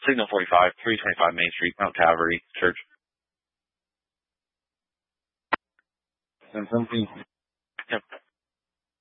Signal 45, 325 Main Street, Mount Calvary Church. And something. Yep.